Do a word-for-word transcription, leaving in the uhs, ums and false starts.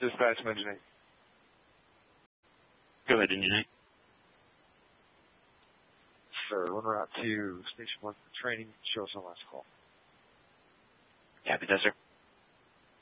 Dispatch, Engine eight. Go ahead, Engine eight. Sir, en route to Station one for training. Show us on last call. Copy that, sir.